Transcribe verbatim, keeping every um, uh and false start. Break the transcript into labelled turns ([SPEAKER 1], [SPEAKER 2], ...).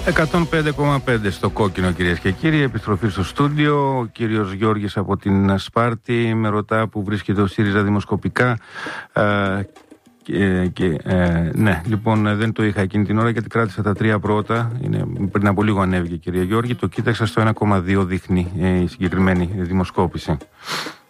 [SPEAKER 1] εκατόν πέντε κόμμα πέντε στο κόκκινο, κυρίες και κύριοι. Επιστροφή στο στούντιο. Ο κύριος Γιώργης από την Σπάρτη με ρωτά που βρίσκεται ο ΣΥΡΙΖΑ δημοσκοπικά. Ε, και, και, ε, ναι, λοιπόν, δεν το είχα εκείνη την ώρα γιατί κράτησα τα τρία πρώτα. Είναι, πριν από λίγο ανέβηκε, κυρία Γιώργη. Το κοίταξα στο ένα κόμμα δύο δείχνει ε, η συγκεκριμένη δημοσκόπηση.